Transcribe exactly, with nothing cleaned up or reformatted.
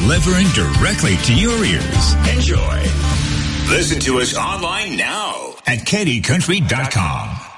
delivering directly to your ears. Enjoy. Listen to us online now at Katie Country dot com.